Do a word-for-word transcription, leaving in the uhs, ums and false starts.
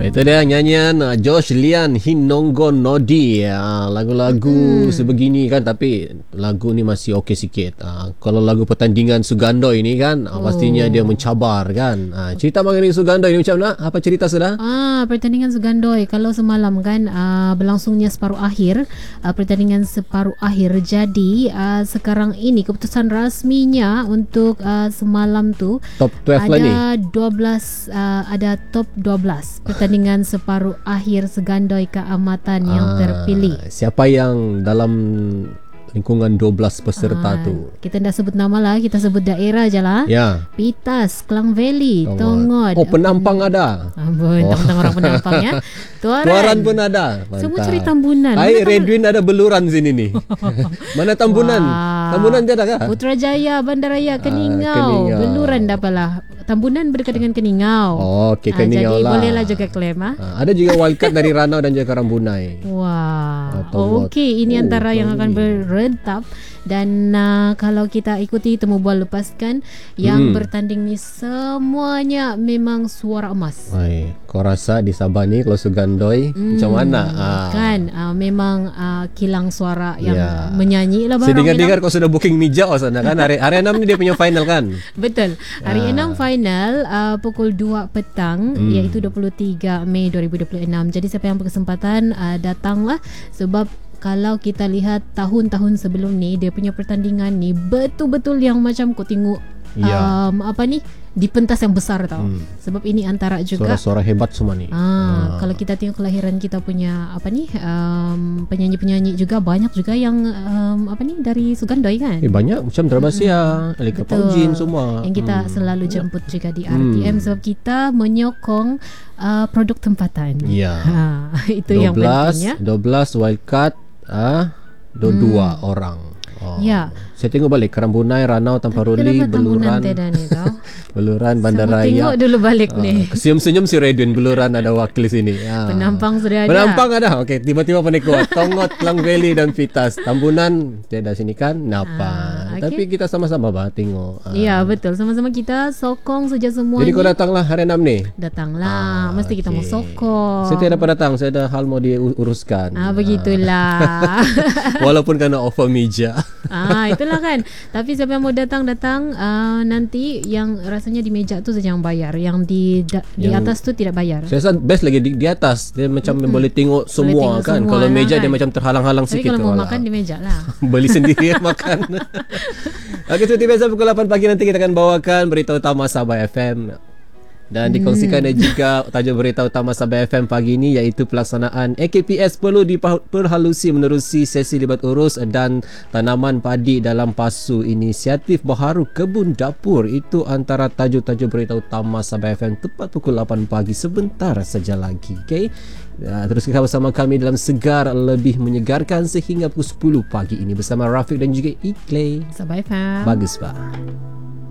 Itu dia nyanyian uh, Josh Lian Hinongo Nodi. uh, Lagu-lagu hmm. sebegini kan, tapi lagu ni masih okey sikit. uh, Kalau lagu pertandingan Sugandoi ni kan, uh, oh. pastinya dia mencabar kan. uh, Cerita mengenai Sugandoi ni macam mana? Apa cerita sudah? Ah, pertandingan Sugandoi kalau semalam kan uh, berlangsungnya separuh akhir, uh, pertandingan separuh akhir. Jadi uh, sekarang ini keputusan rasminya untuk uh, semalam tu top dua belas ada ni. dua belas uh, ada top dua belas pertandingan separuh akhir Sugandoi Keamatan yang ah, terpilih. Siapa yang dalam lingkungan dua belas peserta ah, tu? Kita dah sebut nama lah, kita sebut daerah je lah. Ya. Pitas, Klang Valley, Tongot. Oh, Penampang hmm. ada. Ambon, oh. tentang orang Penampang ya. Tuaran. Tuaran pun ada. Mantap. Semua cari Tambunan. Hai, Redwin ada Beluran sini ni. Mana Tambunan? Wah. Tambunan dia ada kah? Putrajaya, Bandaraya, Keningau. Ah, Keningau. Beluran dah apalah. Tambunan berdekat dengan Keningau. Oh, okey, Keningau ah, jadi lah. Jadi bolehlah juga klaim. Ah. Ah, ada juga wildcard dari Ranau dan juga Karambunai. Wah. Oh, okey, ini oh, antara yang akan berrentap. Dan uh, kalau kita ikuti temu bual lepaskan yang hmm. bertanding ni semuanya memang suara emas. Hai, kau rasa di Sabah ni kalau Sugandoi hmm, macam mana? Ah. Kan uh, memang uh, kilang suara yang yeah. menyanyi lah Saya barang. dengar-dengar kau sudah booking meja oh sana kan. Hari hari enam ni dia punya final kan? Betul. Hari ah. enam final uh, pukul dua petang hmm. iaitu dua puluh tiga Mei dua ribu dua puluh enam. Jadi siapa yang berkesempatan uh, datanglah, sebab kalau kita lihat tahun-tahun sebelum ni dia punya pertandingan ni betul-betul yang macam kau tengok ya. um, apa ni di pentas yang besar tau. Hmm. Sebab ini antara juga suara-suara hebat semua ni. Ah, ah. Kalau kita tengok kelahiran kita punya apa ni um, penyanyi-penyanyi juga banyak juga yang um, apa ni dari Sugandoi kan. Eh, banyak macam Terbasia, hmm. Alika Paujin semua. Yang kita hmm. selalu jemput juga di R T M hmm. sebab kita menyokong uh, produk tempatan. Ya. Ha, itu yang pentingnya. dua belas wildcard. Ah, dua dua hmm. orang. Oh. Ya. Saya tengok balik Karambunai, Ranau, Tamparuli, Beluran. Beluran, Bandaraya. Tengok dulu balik uh, ni. Senyum-senyum si Redwin, Beluran ada wakil sini. Ah. Penampang sudah ada. Penampang ada. Okey, tiba-tiba penikut. Tongot, Klang Valley dan Pitas. Tambunan tiada sini kan? Napa. Ah, okay. Tapi kita sama-sama bah tengok. Iya, ah. betul. Sama-sama kita sokong saja semua. Jadi kau datanglah hari enam ni. Datanglah. Ah, Mesti kita okay. mau sokong. Saya tidak dapat datang. Saya ada hal mau diuruskan. Ah, begitulah. Walaupun kena offer meja. Ah, itulah kan. Tapi siapa yang mau datang-datang uh, nanti yang rasanya di meja tu saja yang bayar, yang di da, di yang atas tu tidak bayar. Saya rasa best lagi di, di atas. Dia macam mm-hmm. boleh tengok semua boleh tengok kan. Semua kalau meja kan. Dia macam terhalang-halang tapi sikit. Tapi kalau mau lah. makan di meja lah. Beli sendiri makan. Okey, seperti biasa pukul lapan pagi nanti kita akan bawakan berita utama Sabah F M. Dan dikongsikan hmm. juga tajuk berita utama Sabah F M pagi ini iaitu pelaksanaan A K P S perlu diperhalusi menerusi sesi libat urus dan tanaman padi dalam pasu, inisiatif baharu kebun dapur. Itu antara tajuk-tajuk berita utama Sabah F M tepat pukul lapan pagi sebentar saja lagi. Okey. Ya, terus kita bersama kami dalam Segar Lebih Menyegarkan sehingga pukul sepuluh pagi ini bersama Rafiq dan juga Iklay. Sabah F M. Bagus, Pak.